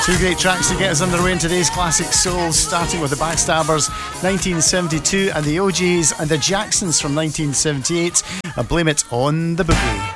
Two great tracks to get us underway in today's classic soul, starting with the Backstabbers 1972 and the OGs and the Jacksons from 1978. Blame It on the Boogie.